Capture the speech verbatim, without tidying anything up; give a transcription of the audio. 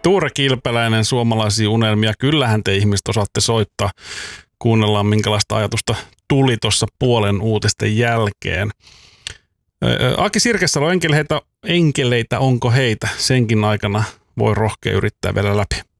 Tuure Kilpeläinen, Suomalaisia unelmia. Kyllähän te ihmiset osaatte soittaa. Kuunnellaan, minkälaista ajatusta tuli tuossa puolen uutisten jälkeen. Aki Sirkesalo, enkeleitä, enkeleitä onko heitä? Senkin aikana voi rohkea yrittää vielä läpi.